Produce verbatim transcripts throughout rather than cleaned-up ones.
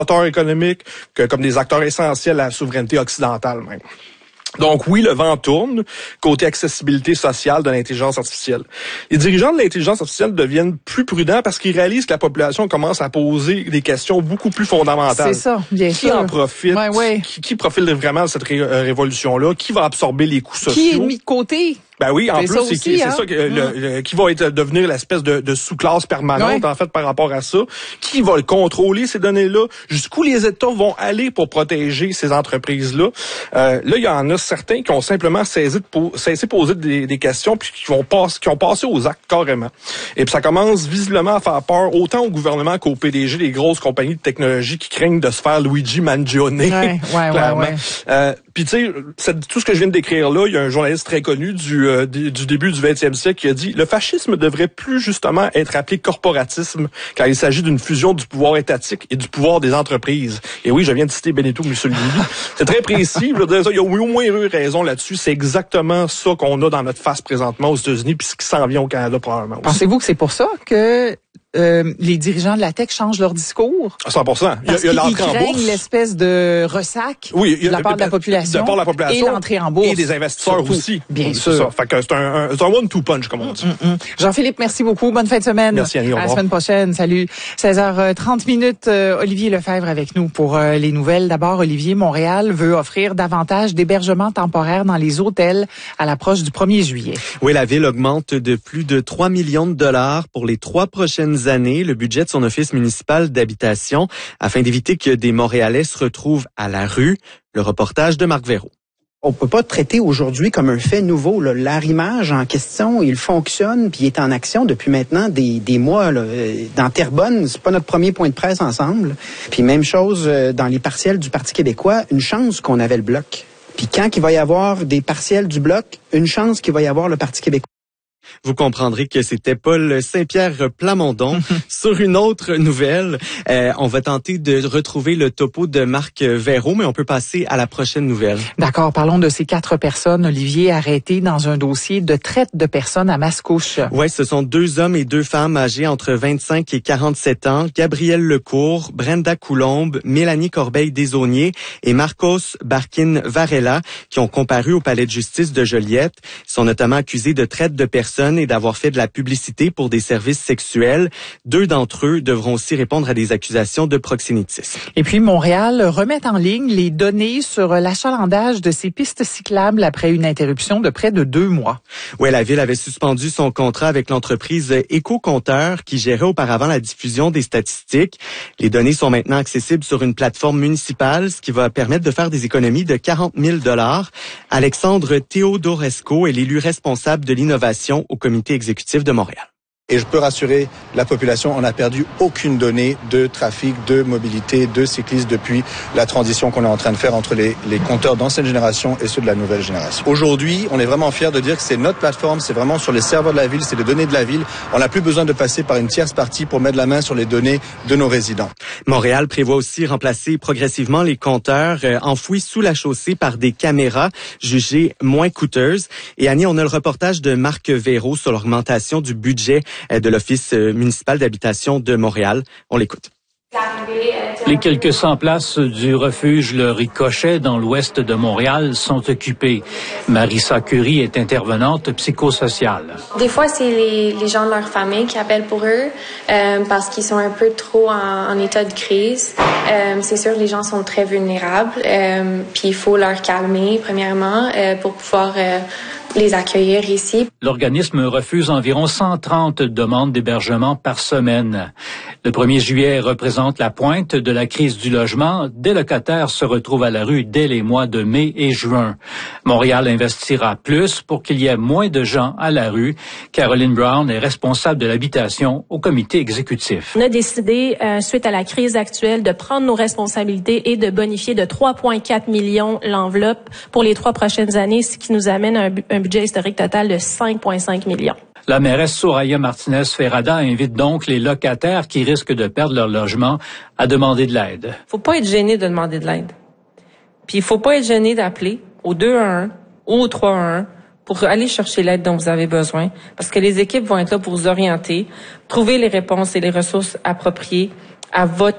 acteurs économiques que comme des acteurs essentiels à la souveraineté occidentale même. Donc oui, le vent tourne côté accessibilité sociale de l'intelligence artificielle. Les dirigeants de l'intelligence artificielle deviennent plus prudents parce qu'ils réalisent que la population commence à poser des questions beaucoup plus fondamentales. C'est ça, bien qui sûr. Qui en profite? Ouais, ouais. Qui, qui profite vraiment de cette ré- révolution-là? Qui va absorber les coûts sociaux? Qui est mis de côté? Ben oui, en c'est plus, ça c'est, aussi, c'est hein? ça que, le, mmh. le, qui va être devenir l'espèce de, de sous-classe permanente, ouais. en fait, par rapport à ça. Qui va contrôler ces données-là? Jusqu'où les États vont aller pour protéger ces entreprises-là? Euh, là, il y en a certains qui ont simplement cessé de, po- cessé de poser des, des questions puis qui, vont passe, qui ont passé aux actes carrément. Et puis ça commence visiblement à faire peur autant au gouvernement qu'au P D G des grosses compagnies de technologie qui craignent de se faire Luigi Mangione. Ouais, ouais, clairement. ouais, ouais. Euh, puis tu sais, tout ce que je viens de décrire là, il y a un journaliste très connu du, euh, du, du début du vingtième siècle qui a dit « Le fascisme devrait plus justement être appelé corporatisme car il s'agit d'une fusion du pouvoir étatique et du pouvoir des entreprises. » Et oui, je viens de citer Benito Mussolini. C'est très précis. Je veux dire ça, il y a au moins eu raison là-dessus. C'est exactement ça qu'on a dans notre face présentement aux États-Unis puis ce qui s'en vient au Canada probablement aussi. Pensez-vous que c'est pour ça que Euh, les dirigeants de la tech changent leur discours? À cent pour cent. Il y a, Parce il y a l'entrée qu'ils en craignent bourse. l'espèce de ressac oui, il y a, de la part de la population. De la part de la population. Et l'entrée en bourse. Et des investisseurs surtout. aussi. Bien c'est sûr. Ça. Fait que c'est un, un, c'est un one-two punch, comme on dit. Mm, mm, mm. Jean-Philippe, merci beaucoup. Bonne fin de semaine. Merci, Annie. Au revoir. À la semaine prochaine. Salut. seize heures trente minutes. Euh, Olivier Lefebvre avec nous pour euh, les nouvelles. D'abord, Olivier, Montréal veut offrir davantage d'hébergements temporaires dans les hôtels à l'approche du premier juillet. Oui, la ville augmente de plus de trois millions de dollars pour les trois prochaines années le budget de son office municipal d'habitation afin d'éviter que des Montréalais se retrouvent à la rue. Le reportage de Marc Véraud. On peut pas traiter aujourd'hui comme un fait nouveau. Là. L'arrimage en question, il fonctionne puis il est en action depuis maintenant des, des mois. Là. Dans Terrebonne, c'est pas notre premier point de presse ensemble. Puis même chose dans les partiels du Parti québécois, une chance qu'on avait le Bloc. Puis quand il va y avoir des partiels du Bloc, une chance qu'il va y avoir le Parti québécois. Vous comprendrez que c'était Paul Saint-Pierre Plamondon. Sur une autre nouvelle, euh, on va tenter de retrouver le topo de Marc Véraud, mais on peut passer à la prochaine nouvelle. D'accord, parlons de ces quatre personnes, Olivier, arrêtées dans un dossier de traite de personnes à Mascouche. Oui, ce sont deux hommes et deux femmes âgés entre vingt-cinq et quarante-sept ans, Gabriel Lecourt, Brenda Coulombe, Mélanie Corbeil-Desaulniers et Marcos Barkin Varela, qui ont comparu au palais de justice de Joliette. Ils sont notamment accusés de traite de personnes et d'avoir fait de la publicité pour des services sexuels. Deux d'entre eux devront aussi répondre à des accusations de proxénétisme. Et puis, Montréal remet en ligne les données sur l'achalandage de ces pistes cyclables après une interruption de près de deux mois. Oui, la Ville avait suspendu son contrat avec l'entreprise Éco-Compteur qui gérait auparavant la diffusion des statistiques. Les données sont maintenant accessibles sur une plateforme municipale, ce qui va permettre de faire des économies de quarante mille dollars. Alexandre Théodoresco est l'élu responsable de l'innovation au comité exécutif de Montréal. Et je peux rassurer la population, on n'a perdu aucune donnée de trafic, de mobilité, de cyclistes depuis la transition qu'on est en train de faire entre les, les compteurs d'ancienne génération et ceux de la nouvelle génération. Aujourd'hui, on est vraiment fiers de dire que c'est notre plateforme, c'est vraiment sur les serveurs de la ville, c'est les données de la ville. On n'a plus besoin de passer par une tierce partie pour mettre la main sur les données de nos résidents. Montréal prévoit aussi remplacer progressivement les compteurs euh, enfouis sous la chaussée par des caméras jugées moins coûteuses. Et Annie, on a le reportage de Marc Véraud sur l'augmentation du budget de l'Office municipal d'habitation de Montréal. On l'écoute. Les quelques cent places du refuge Le Ricochet dans l'ouest de Montréal sont occupées. Marissa Curie est intervenante psychosociale. Des fois, c'est les, les gens de leur famille qui appellent pour eux euh, parce qu'ils sont un peu trop en, en état de crise. Euh, c'est sûr, les gens sont très vulnérables. Euh, puis il faut leur calmer, premièrement, euh, pour pouvoir euh, les accueillir ici. L'organisme refuse environ cent trente demandes d'hébergement par semaine. Le premier juillet représente la pointe de la crise du logement. Des locataires se retrouvent à la rue dès les mois de mai et juin. Montréal investira plus pour qu'il y ait moins de gens à la rue. Caroline Brown est responsable de l'habitation au comité exécutif. On a décidé, euh, suite à la crise actuelle, de prendre nos responsabilités et de bonifier de trois virgule quatre millions l'enveloppe pour les trois prochaines années, ce qui nous amène à un, un budget historique total de cinq virgule cinq millions. La mairesse Soraya Martinez-Ferrada invite donc les locataires qui risquent de perdre leur logement à demander de l'aide. Faut pas être gêné de demander de l'aide. Puis il faut pas être gêné d'appeler au deux un un ou au trois un un pour aller chercher l'aide dont vous avez besoin, parce que les équipes vont être là pour vous orienter, trouver les réponses et les ressources appropriées à votre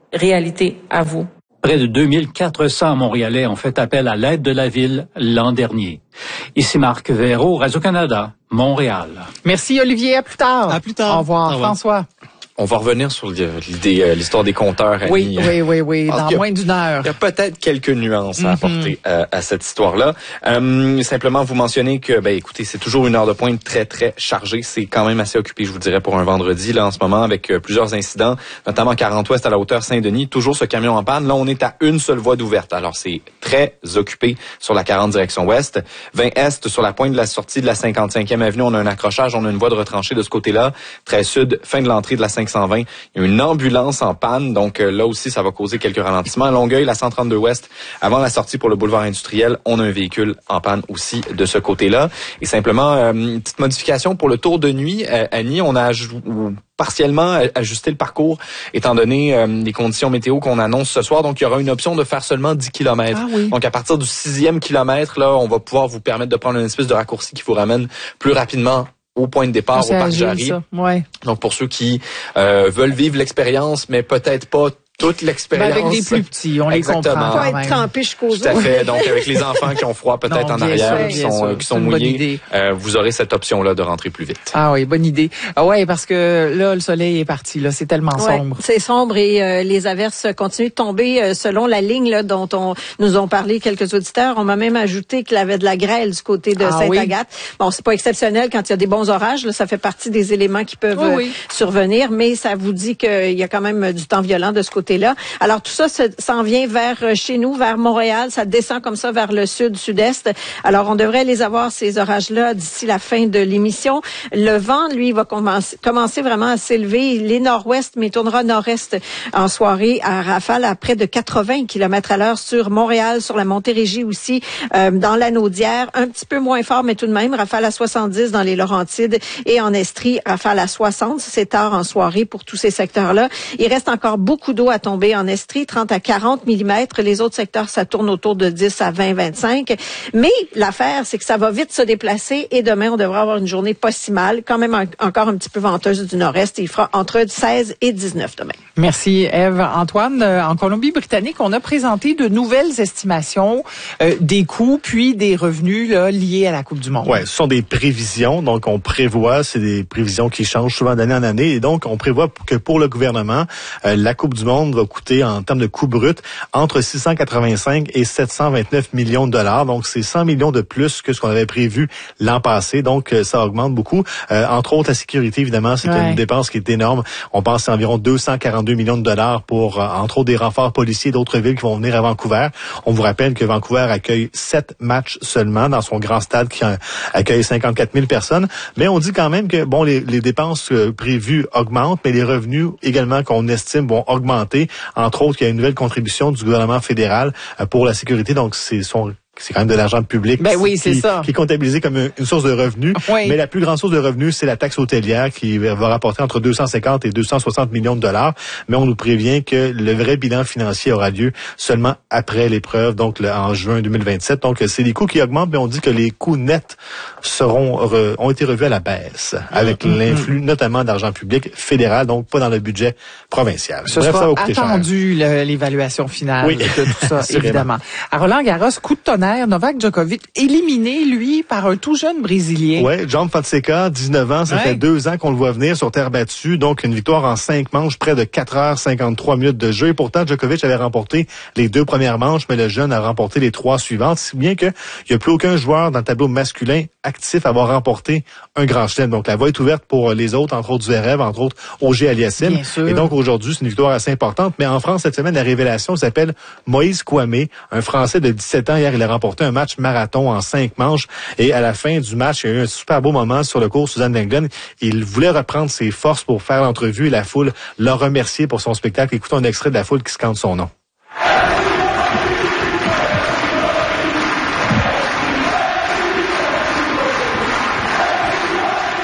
réalité à vous. Près de deux mille quatre cents Montréalais ont fait appel à l'aide de la Ville l'an dernier. Ici Marc Véraud, Radio-Canada, Montréal. Merci Olivier, à plus tard. À plus tard. Au revoir, Au revoir. François. On va revenir sur l'idée, euh, l'histoire des compteurs. Oui, Annie. oui, oui, oui, Parce dans qu'il y a- moins d'une heure. Il y a peut-être quelques nuances à Mhm. apporter euh, à cette histoire-là. Euh, simplement, vous mentionnez que, ben, écoutez, c'est toujours une heure de pointe très, très chargée. C'est quand même assez occupé, je vous dirais, pour un vendredi, là, en ce moment, avec euh, plusieurs incidents, notamment quarante ouest à la hauteur Saint-Denis. Toujours ce camion en panne. Là, on est à une seule voie d'ouverte. Alors, c'est très occupé sur la quarante direction ouest. vingt est, sur la pointe de la sortie de la cinquante-cinquième avenue, on a un accrochage, on a une voie de retranchée de ce côté-là. treize sud, fin de l'entrée de la cinq cent vingt. Il y a une ambulance en panne, donc euh, là aussi, ça va causer quelques ralentissements. À Longueuil, la cent trente-deux ouest, avant la sortie pour le boulevard industriel, on a un véhicule en panne aussi de ce côté-là. Et simplement, euh, une petite modification pour le tour de nuit. Euh, Annie, on a aj- ou partiellement ajusté le parcours, étant donné euh, les conditions météo qu'on annonce ce soir. Donc, il y aura une option de faire seulement dix kilomètres. Ah oui. Donc, à partir du sixième kilomètre, là, on va pouvoir vous permettre de prendre une espèce de raccourci qui vous ramène plus rapidement au point de départ, C'est au Parc agile, Jarry. ça. Ouais. Donc, pour ceux qui euh, veulent vivre l'expérience, mais peut-être pas toute Ben, l'expérience. avec des plus petits, on les Exactement. comprend Faut quand être même. trempé jusqu'aux os. Tout à fait. Donc, avec les enfants qui ont froid peut-être Non, en bien arrière, sûr, qui bien sont, sûr. euh, qui C'est sont une bonne mouillés, idée. euh, vous aurez cette option-là de rentrer plus vite. Ah oui, bonne idée. Ah ouais, parce que là, le soleil est parti. Là, c'est tellement Ouais, sombre. c'est sombre et euh, les averses continuent de tomber euh, selon la ligne là, dont on nous ont parlé quelques auditeurs. On m'a même ajouté qu'il y avait de la grêle du côté de Ah Sainte-Agathe. Bon, c'est pas exceptionnel quand il y a des bons orages. Là, ça fait partie des éléments qui peuvent Oui, euh, oui. survenir, mais ça vous dit qu'il y a quand même du temps violent de ce côté-là. Alors tout ça se- s'en vient vers euh, chez nous, vers Montréal. Ça descend comme ça vers le sud-sud-est. Alors on devrait les avoir, ces orages-là, d'ici la fin de l'émission. Le vent, lui, va commencer, commencer vraiment à s'élever. Il est nord-ouest, mais il tournera nord-est en soirée à rafale à près de quatre-vingts kilomètres à l'heure sur Montréal, sur la Montérégie aussi, euh, dans la Naudière. Un petit peu moins fort, mais tout de même, rafale à soixante-dix dans les Laurentides et en Estrie, rafale à soixante. C'est tard en soirée pour tous ces secteurs-là. Il reste encore beaucoup d'eau à tomber en Estrie, trente à quarante millimètres. Les autres secteurs, ça tourne autour de dix à vingt, vingt-cinq. Mais l'affaire, c'est que ça va vite se déplacer et demain, on devra avoir une journée pas si mal, quand même en- encore un petit peu venteuse du nord-est. Il fera entre seize et dix-neuf demain. Merci, Ève. Antoine, euh, en Colombie-Britannique, on a présenté de nouvelles estimations euh, des coûts puis des revenus là, liés à la Coupe du Monde. Ouais, ce sont des prévisions. Donc, on prévoit, c'est des prévisions qui changent souvent d'année en année. Et donc, on prévoit que pour le gouvernement, euh, la Coupe du Monde va coûter, en termes de coût brut, entre six cent quatre-vingt-cinq et sept cent vingt-neuf millions de dollars. Donc, c'est cent millions de plus que ce qu'on avait prévu l'an passé. Donc, euh, ça augmente beaucoup. Euh, entre autres, la sécurité, évidemment, c'est Ouais. une dépense qui est énorme. On pense à environ deux cent quarante-deux millions de dollars pour, euh, entre autres, des renforts policiers d'autres villes qui vont venir à Vancouver. On vous rappelle que Vancouver accueille sept matchs seulement dans son grand stade qui euh, accueille cinquante-quatre mille personnes. Mais on dit quand même que, bon, les, les dépenses euh, prévues augmentent, mais les revenus également qu'on estime vont augmenter. Entre autres, il y a une nouvelle contribution du gouvernement fédéral euh, pour la sécurité. Donc, c'est son c'est quand même de l'argent public Ben oui, qui, c'est ça. qui est comptabilisé comme une, une source de revenus. Oui. Mais la plus grande source de revenus, c'est la taxe hôtelière qui va rapporter entre deux cent cinquante et deux cent soixante millions de dollars. Mais on nous prévient que le vrai bilan financier aura lieu seulement après l'épreuve, donc le, en juin deux mille vingt-sept. Donc, c'est les coûts qui augmentent, mais on dit que les coûts nets seront re, ont été revus à la baisse, avec Mm-hmm. l'influx notamment d'argent public fédéral, donc pas dans le budget provincial. Ce Bref, ça sera va coûter cher. attendu le- l'évaluation finale Oui. de tout ça, Assurément. évidemment. À Roland-Garros, coup de tonnerre, Novak Djokovic éliminé, lui, par un tout jeune Brésilien. Ouais, John Fonseca, dix-neuf ans, ça Ouais. fait deux ans qu'on le voit venir sur terre battue, donc une victoire en cinq manches, près de quatre heures cinquante-trois minutes de jeu. Et pourtant, Djokovic avait remporté les deux premières manches, mais le jeune a remporté les trois suivantes, si bien que il n'y a plus aucun joueur dans le tableau masculin actif à avoir remporté un grand chelem. Donc la voie est ouverte pour les autres, entre autres Zverev, entre autres Auger Aliassime. Bien sûr. Et donc aujourd'hui, c'est une victoire assez importante. Mais en France, cette semaine, la révélation s'appelle Moïse Kouamé, un Français de dix-sept ans. Hier, il a remporté un match marathon en cinq manches. Et à la fin du match, il y a eu un super beau moment sur le cours Suzanne Lenglen. Il voulait reprendre ses forces pour faire l'entrevue et la foule l'a remercié pour son spectacle. Écoutons un extrait de la foule qui scande son nom.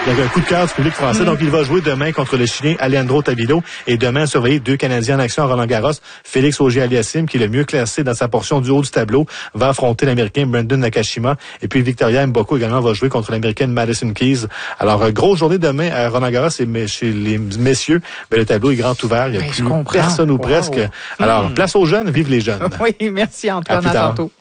Il y a un coup de cœur du public français. Mmh. Donc, il va jouer demain contre le Chilien Alejandro Tabilo et demain surveiller deux Canadiens en action à Roland-Garros. Félix Auger-Aliassime, qui est le mieux classé dans sa portion du haut du tableau, va affronter l'Américain Brandon Nakashima. Et puis, Victoria Mboko également va jouer contre l'Américaine Madison Keys. Alors, euh, grosse journée demain à Roland-Garros et chez les messieurs. Mais le tableau est grand ouvert. Il n'y a oui, plus personne ou wow. presque. Alors, mmh. place aux jeunes, vive les jeunes. Oui, merci Antoine. À, à tantôt.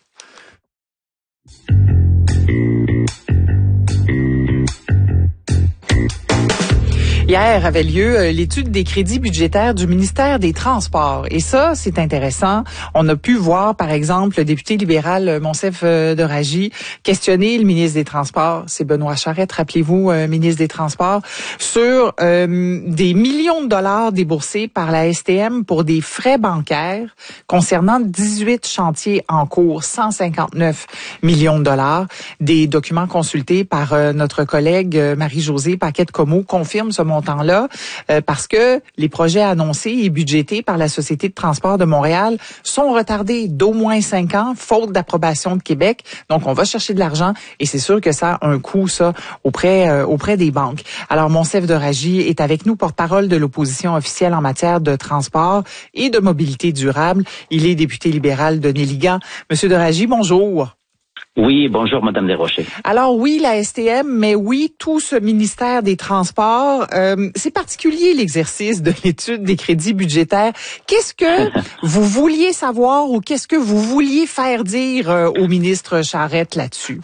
Hier avait lieu euh, l'étude des crédits budgétaires du ministère des Transports. Et ça, c'est intéressant. On a pu voir, par exemple, le député libéral Monsef euh, Deragy questionner le ministre des Transports, c'est Benoît Charette, rappelez-vous, euh, ministre des Transports, sur euh, des millions de dollars déboursés par la S T M pour des frais bancaires concernant dix-huit chantiers en cours, cent cinquante-neuf millions de dollars. Des documents consultés par euh, notre collègue euh, Marie-Josée Paquette-Comeau confirment ce montant temps-là, euh, parce que les projets annoncés et budgétés par la Société de transport de Montréal sont retardés d'au moins cinq ans, faute d'approbation de Québec. Donc, on va chercher de l'argent et c'est sûr que ça a un coût, ça, auprès euh, auprès des banques. Alors, Monsef Deragy est avec nous, porte-parole de l'opposition officielle en matière de transport et de mobilité durable. Il est député libéral de Néligan. Monsieur Deragy, bonjour. Oui, bonjour, Madame Desrochers. Alors oui, la S T M, mais oui, tout ce ministère des Transports. Euh, c'est particulier l'exercice de l'étude des crédits budgétaires. Qu'est-ce que vous vouliez savoir ou qu'est-ce que vous vouliez faire dire euh, au ministre Charette là-dessus?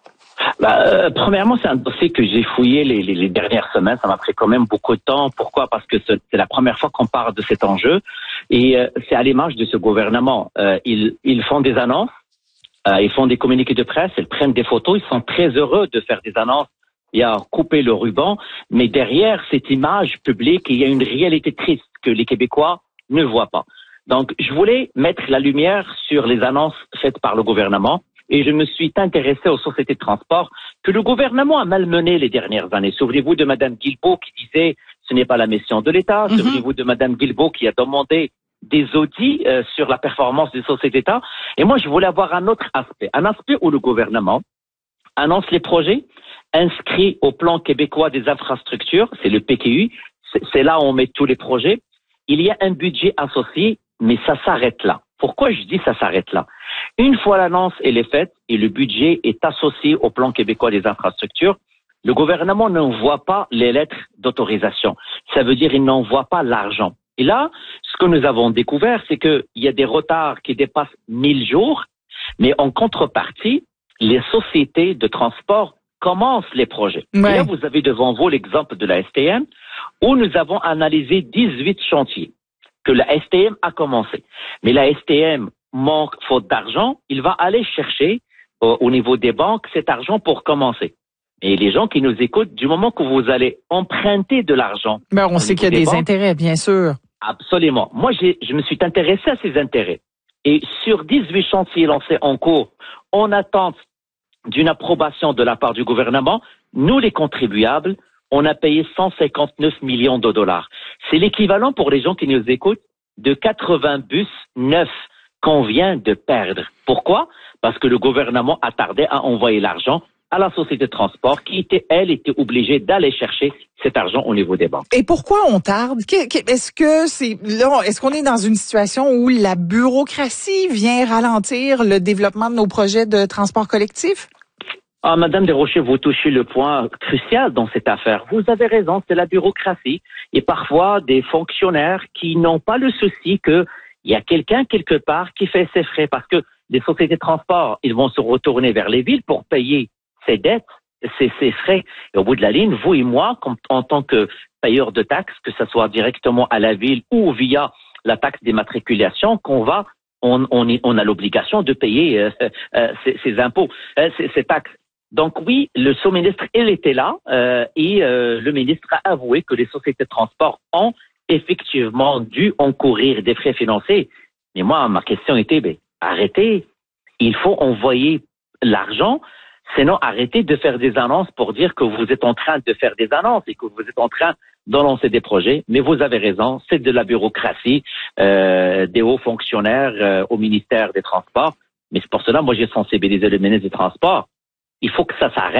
Bah, euh, premièrement, c'est un dossier que j'ai fouillé les, les, les dernières semaines. Ça m'a pris quand même beaucoup de temps. Pourquoi? Parce que c'est la première fois qu'on parle de cet enjeu. Et euh, c'est à l'image de ce gouvernement. Euh, ils, ils font des annonces. Euh, ils font des communiqués de presse, ils prennent des photos, ils sont très heureux de faire des annonces et à couper le ruban. Mais derrière cette image publique, il y a une réalité triste que les Québécois ne voient pas. Donc, je voulais mettre la lumière sur les annonces faites par le gouvernement et je me suis intéressé aux sociétés de transport que le gouvernement a malmenées les dernières années. Souvenez-vous de Mme Guilbeault qui disait « ce n'est pas la mission de l'État mm-hmm. ». Souvenez-vous de Mme Guilbeault qui a demandé des audits euh, sur la performance des sociétés d'État. Et moi, je voulais avoir un autre aspect. Un aspect où le gouvernement annonce les projets inscrits au plan québécois des infrastructures, c'est le P Q U, c'est là où on met tous les projets. Il y a un budget associé, mais ça s'arrête là. Pourquoi je dis ça s'arrête là? Une fois l'annonce elle est faite et le budget est associé au plan québécois des infrastructures, le gouvernement n'envoie pas les lettres d'autorisation. Ça veut dire qu'il n'envoie pas l'argent. Et là, ce que nous avons découvert, c'est qu'il y a des retards qui dépassent mille jours, mais en contrepartie, les sociétés de transport commencent les projets. Ouais. Et là, vous avez devant vous l'exemple de la S T M, où nous avons analysé dix-huit chantiers que la S T M a commencé. Mais la S T M manque, faute d'argent, il va aller chercher euh, au niveau des banques cet argent pour commencer. Et les gens qui nous écoutent, du moment que vous allez emprunter de l'argent... Ben, on sait qu'il y a des, des banques, intérêts, bien sûr. Absolument. Moi, j'ai, je me suis intéressé à ces intérêts. Et sur dix-huit chantiers lancés en cours, en attente d'une approbation de la part du gouvernement, nous, les contribuables, on a payé cent cinquante-neuf millions de dollars. C'est l'équivalent, pour les gens qui nous écoutent, de quatre-vingts bus neufs qu'on vient de perdre. Pourquoi? Parce que le gouvernement a tardé à envoyer l'argent à la société de transport qui était, elle, était obligée d'aller chercher cet argent au niveau des banques. Et pourquoi on tarde? Est-ce que c'est là, est-ce qu'on est dans une situation où la bureaucratie vient ralentir le développement de nos projets de transport collectif? Ah, Madame Desrochers, vous touchez le point crucial dans cette affaire. Vous avez raison, c'est la bureaucratie et parfois des fonctionnaires qui n'ont pas le souci qu'il y a quelqu'un quelque part qui fait ses frais parce que les sociétés de transport, ils vont se retourner vers les villes pour payer ces dettes, ces, ces frais. Et au bout de la ligne, vous et moi, comme, en tant que payeurs de taxes, que ce soit directement à la ville ou via la taxe d'immatriculation, qu'on va, on, on, est, on a l'obligation de payer euh, euh, ces, ces impôts, euh, ces, ces taxes. Donc oui, le sous-ministre, il était là euh, et euh, le ministre a avoué que les sociétés de transport ont effectivement dû encourir des frais financiers. Mais moi, ma question était, ben, arrêtez, il faut envoyer l'argent. Sinon, arrêtez de faire des annonces pour dire que vous êtes en train de faire des annonces et que vous êtes en train de lancer des projets. Mais vous avez raison, c'est de la bureaucratie, euh, des hauts fonctionnaires euh, au ministère des Transports. Mais c'est pour cela, moi, j'ai sensibilisé le ministre des Transports. Il faut que ça s'arrête.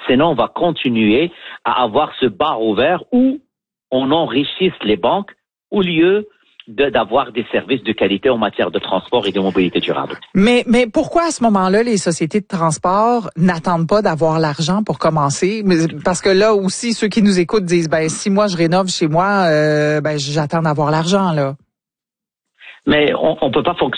Sinon, on va continuer à avoir ce bar ouvert où on enrichisse les banques au lieu de, d'avoir des services de qualité en matière de transport et de mobilité durable. Mais, mais pourquoi à ce moment-là, les sociétés de transport n'attendent pas d'avoir l'argent pour commencer? Parce que là aussi, ceux qui nous écoutent disent, ben, si moi je rénove chez moi, euh, ben, j'attends d'avoir l'argent, là. Mais on ne peut pas fonctionner